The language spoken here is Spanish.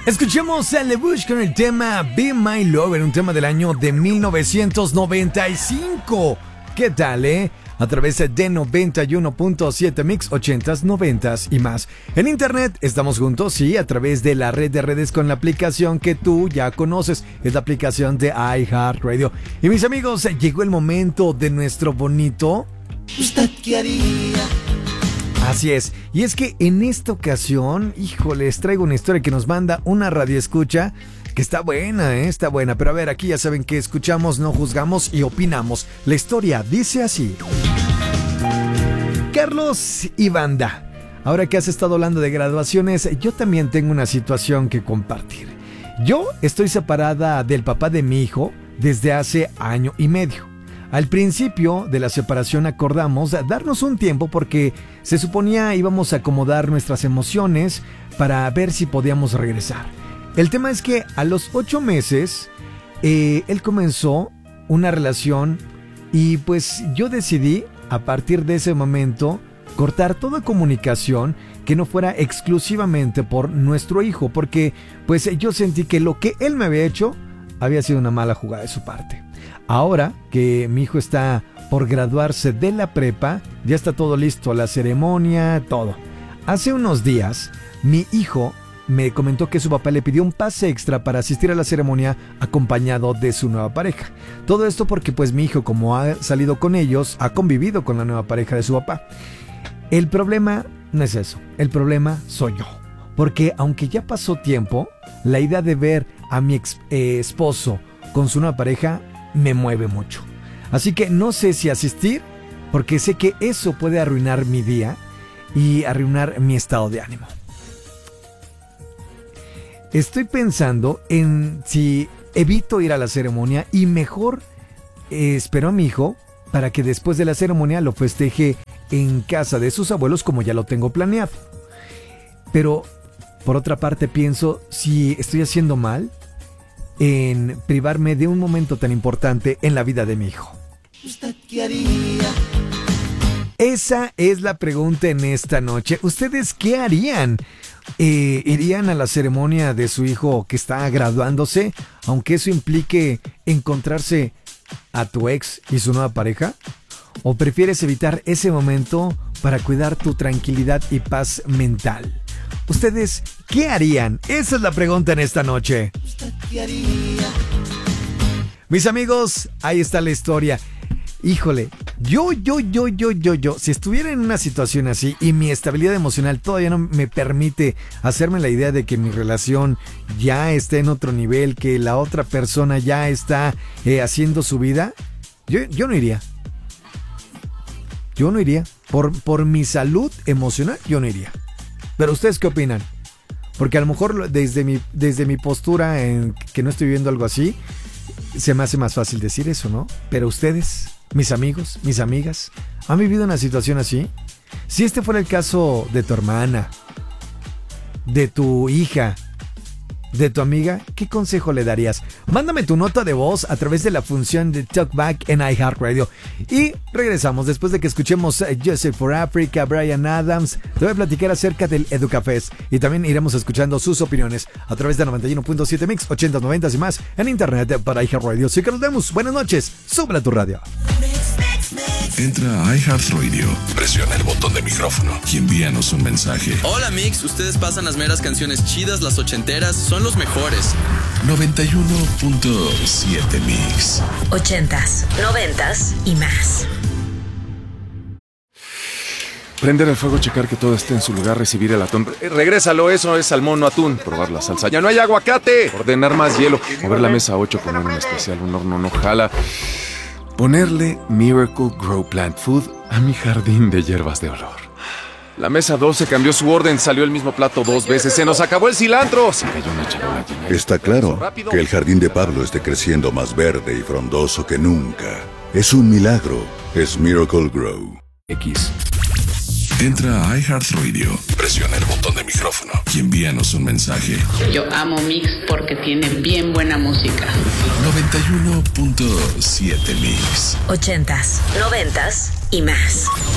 Escuchemos a LeBouch con el tema Be My Lover, un tema del año de 1995. ¿Qué tal, A través de 91.7 Mix, 80s, 90s y más. En internet estamos juntos, sí, a través de la red de redes con la aplicación que tú ya conoces. Es la aplicación de iHeartRadio. Y mis amigos, llegó el momento de nuestro bonito ¿Usted qué haría? Así es, y es que en esta ocasión, les traigo una historia que nos manda una radioescucha que está buena, está buena. Pero a ver, aquí ya saben que escuchamos, no juzgamos y opinamos. La historia dice así. Carlos y Banda, ahora que has estado hablando de graduaciones, yo también tengo una situación que compartir. Yo estoy separada del papá de mi hijo desde hace año y medio. Al principio de la separación acordamos darnos un tiempo porque se suponía íbamos a acomodar nuestras emociones para ver si podíamos regresar. El tema es que a los 8 meses él comenzó una relación y pues yo decidí a partir de ese momento cortar toda comunicación que no fuera exclusivamente por nuestro hijo, porque pues yo sentí que lo que él me había hecho había sido una mala jugada de su parte. Ahora que mi hijo está por graduarse de la prepa, ya está todo listo, la ceremonia, todo. Hace unos días, mi hijo me comentó que su papá le pidió un pase extra para asistir a la ceremonia acompañado de su nueva pareja. Todo esto porque pues mi hijo, como ha salido con ellos, ha convivido con la nueva pareja de su papá. El problema no es eso, el problema soy yo. Porque aunque ya pasó tiempo, la idea de ver a mi esposo con su nueva pareja me mueve mucho. Así que no sé si asistir, porque sé que eso puede arruinar mi día y arruinar mi estado de ánimo. Estoy pensando en si evito ir a la ceremonia y mejor espero a mi hijo para que después de la ceremonia lo festeje en casa de sus abuelos como ya lo tengo planeado. Pero por otra parte pienso si estoy haciendo mal en privarme de un momento tan importante en la vida de mi hijo. ¿Usted qué haría? Esa es la pregunta en esta noche. ¿Ustedes qué harían? ¿Irían a la ceremonia de su hijo que está graduándose, aunque eso implique encontrarse a tu ex y su nueva pareja? ¿O prefieres evitar ese momento para cuidar tu tranquilidad y paz mental? ¿Ustedes qué harían? Esa es la pregunta en esta noche. ¿Usted qué haría? Mis amigos, ahí está la historia. Híjole, yo, si estuviera en una situación así y mi estabilidad emocional todavía no me permite hacerme la idea de que mi relación ya está en otro nivel, que la otra persona ya está haciendo su vida, yo no iría. Yo no iría. Por mi salud emocional, yo no iría. Pero ¿ustedes qué opinan? Porque a lo mejor desde mi postura en que no estoy viviendo algo así, se me hace más fácil decir eso, ¿no? Pero ustedes, mis amigos, mis amigas, ¿han vivido una situación así? Si este fuera el caso de tu hermana, de tu hija, de tu amiga, ¿qué consejo le darías? Mándame tu nota de voz a través de la función de Talkback en iHeartRadio. Y regresamos después de que escuchemos Joseph for Africa, Bryan Adams. Te voy a platicar acerca del Educafest y también iremos escuchando sus opiniones a través de 91.7 Mix, 80, 90 y más en internet para iHeartRadio. Así que nos vemos. Buenas noches. Súbele a tu radio. Entra a iHeartRadio, presiona el botón de micrófono y envíanos un mensaje. Hola Mix, ustedes pasan las meras canciones chidas, las ochenteras, son los mejores. 91.7 Mix. 80s, 90s y más. Prender el fuego, checar que todo esté en su lugar, recibir el atún. Regrésalo, eso es salmón, no atún. Probar la salsa. ¡Ya no hay aguacate! Ordenar más hielo. Mover la mesa 8, poner un especial, un horno no jala. Ponerle Miracle Grow Plant Food a mi jardín de hierbas de olor. La mesa 12 cambió su orden, salió el mismo plato 2 veces. ¡Se nos acabó el cilantro! Se cayó una charola llena. Está claro que el jardín de Pablo esté creciendo más verde y frondoso que nunca. Es un milagro. Es Miracle Grow. X. Entra a iHeartRadio, presiona el botón de micrófono y envíanos un mensaje. Yo amo Mix porque tiene bien buena música. 91.7 Mix. 80s, 90s y más.